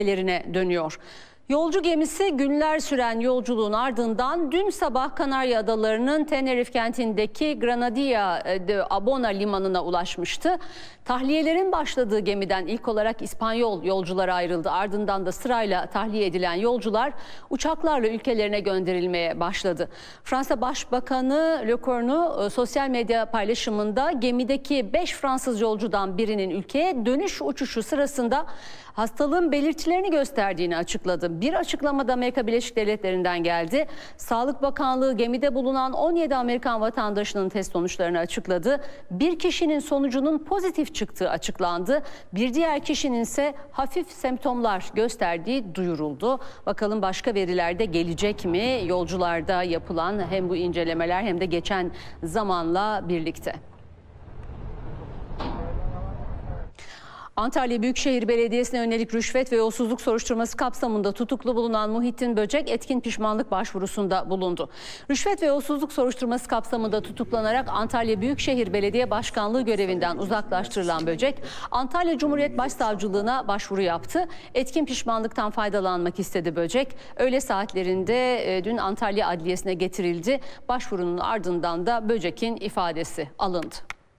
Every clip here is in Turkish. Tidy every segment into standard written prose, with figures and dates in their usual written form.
dönüyor. Yolcu gemisi günler süren yolculuğun ardından dün sabah Kanarya Adaları'nın Tenerife kentindeki Granadilla de Abona limanına ulaşmıştı. Tahliyelerin başladığı gemiden ilk olarak İspanyol yolcular ayrıldı. Ardından da sırayla tahliye edilen yolcular uçaklarla ülkelerine gönderilmeye başladı. Fransa Başbakanı Le Cornu sosyal medya paylaşımında gemideki 5 Fransız yolcudan birinin ülkeye dönüş uçuşu sırasında hastalığın belirtilerini gösterdiğini açıkladı. Bir açıklamada Amerika Birleşik Devletleri'nden geldi. Sağlık Bakanlığı gemide bulunan 17 Amerikan vatandaşının test sonuçlarını açıkladı. Bir kişinin sonucunun pozitif çıktığı açıklandı. Bir diğer kişinin ise hafif semptomlar gösterdiği duyuruldu. Bakalım başka veriler de gelecek mi? Yolcularda yapılan hem bu incelemeler hem de geçen zamanla birlikte. Antalya Büyükşehir Belediyesi'ne yönelik rüşvet ve yolsuzluk soruşturması kapsamında tutuklu bulunan Muhittin Böcek etkin pişmanlık başvurusunda bulundu. Rüşvet ve yolsuzluk soruşturması kapsamında tutuklanarak Antalya Büyükşehir Belediye Başkanlığı görevinden uzaklaştırılan Böcek, Antalya Cumhuriyet Başsavcılığına başvuru yaptı. Etkin pişmanlıktan faydalanmak istedi Böcek. Öğle saatlerinde dün Antalya Adliyesi'ne getirildi. Başvurunun ardından da Böcek'in ifadesi alındı.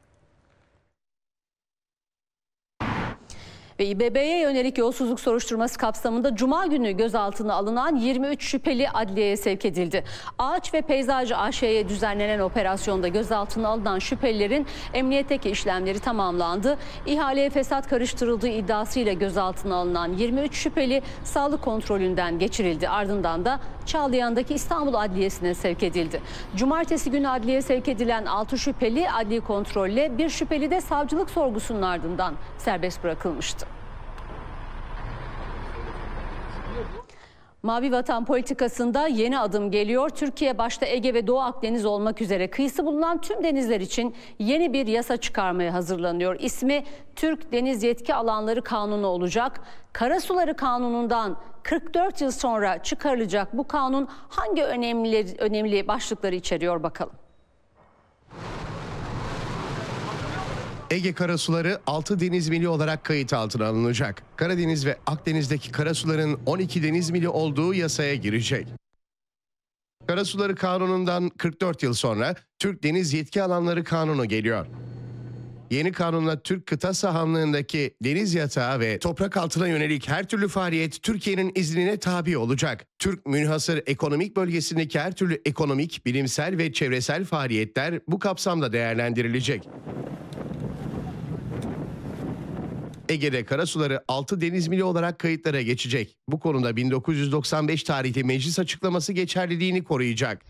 Ve İBB'ye yönelik yolsuzluk soruşturması kapsamında Cuma günü gözaltına alınan 23 şüpheli adliyeye sevk edildi. Ağaç ve Peyzaj AŞ'ye düzenlenen operasyonda gözaltına alınan şüphelilerin emniyetteki işlemleri tamamlandı. İhaleye fesat karıştırıldığı iddiasıyla gözaltına alınan 23 şüpheli sağlık kontrolünden geçirildi. Ardından da Çağlayan'daki İstanbul Adliyesi'ne sevk edildi. Cumartesi günü adliyeye sevk edilen 6 şüpheli adli kontrolle, bir şüpheli de savcılık sorgusunun ardından serbest bırakılmıştı. Mavi Vatan politikasında yeni adım geliyor. Türkiye başta Ege ve Doğu Akdeniz olmak üzere kıyısı bulunan tüm denizler için yeni bir yasa çıkarmaya hazırlanıyor. İsmi Türk Deniz Yetki Alanları Kanunu olacak. Karasuları Kanunu'ndan 44 yıl sonra çıkarılacak bu kanun hangi önemli başlıkları içeriyor bakalım. Ege karasuları 6 deniz mili olarak kayıt altına alınacak. Karadeniz ve Akdeniz'deki karasuların 12 deniz mili olduğu yasaya girecek. Karasuları Kanunu'ndan 44 yıl sonra Türk Deniz Yetki Alanları Kanunu geliyor. Yeni kanunla Türk kıta sahanlığındaki deniz yatağı ve toprak altına yönelik her türlü faaliyet Türkiye'nin iznine tabi olacak. Türk münhasır ekonomik bölgesindeki her türlü ekonomik, bilimsel ve çevresel faaliyetler bu kapsamda değerlendirilecek. Ege'de karasuları 6 deniz mili olarak kayıtlara geçecek. Bu konuda 1995 tarihli meclis açıklaması geçerliliğini koruyacak.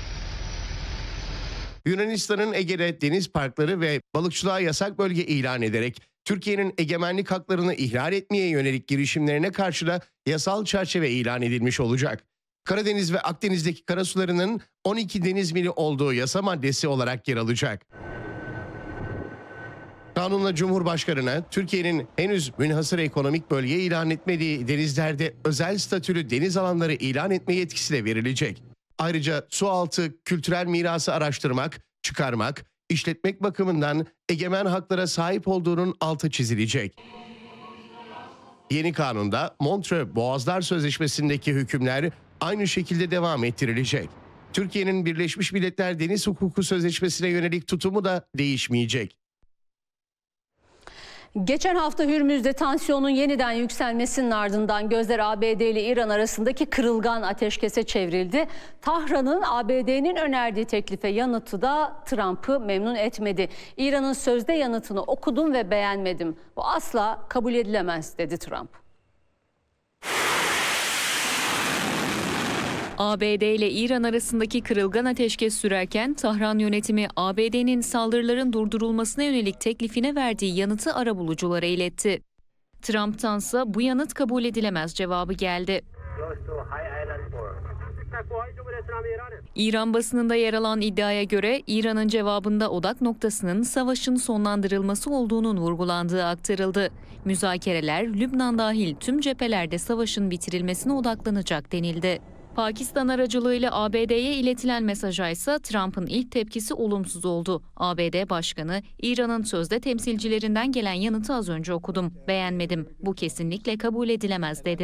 Yunanistan'ın Ege'de deniz parkları ve balıkçılığa yasak bölge ilan ederek Türkiye'nin egemenlik haklarını ihlal etmeye yönelik girişimlerine karşı da yasal çerçeve ilan edilmiş olacak. Karadeniz ve Akdeniz'deki karasularının 12 deniz mili olduğu yasa maddesi olarak yer alacak. Kanunla Cumhurbaşkanı'na Türkiye'nin henüz münhasır ekonomik bölge ilan etmediği denizlerde özel statülü deniz alanları ilan etme yetkisi de verilecek. Ayrıca sualtı kültürel mirası araştırmak, çıkarmak, işletmek bakımından egemen haklara sahip olduğunun altı çizilecek. Yeni kanunda Montreux Boğazlar Sözleşmesi'ndeki hükümler aynı şekilde devam ettirilecek. Türkiye'nin Birleşmiş Milletler Deniz Hukuku Sözleşmesi'ne yönelik tutumu da değişmeyecek. Geçen hafta Hürmüz'de tansiyonun yeniden yükselmesinin ardından gözler ABD ile İran arasındaki kırılgan ateşkese çevrildi. Tahran'ın ABD'nin önerdiği teklife yanıtı da Trump'ı memnun etmedi. İran'ın sözde yanıtını okudum ve beğenmedim. Bu asla kabul edilemez dedi Trump. ABD ile İran arasındaki kırılgan ateşkes sürerken Tahran yönetimi ABD'nin saldırıların durdurulmasına yönelik teklifine verdiği yanıtı arabuluculara iletti. Trump'tansa bu yanıt kabul edilemez cevabı geldi. İran basınında yer alan iddiaya göre İran'ın cevabında odak noktasının savaşın sonlandırılması olduğunun vurgulandığı aktarıldı. Müzakereler Lübnan dahil tüm cephelerde savaşın bitirilmesine odaklanacak denildi. Pakistan aracılığıyla ABD'ye iletilen mesaja ise Trump'ın ilk tepkisi olumsuz oldu. ABD Başkanı, İran'ın sözde temsilcilerinden gelen yanıtı az önce okudum, beğenmedim, bu kesinlikle kabul edilemez dedi.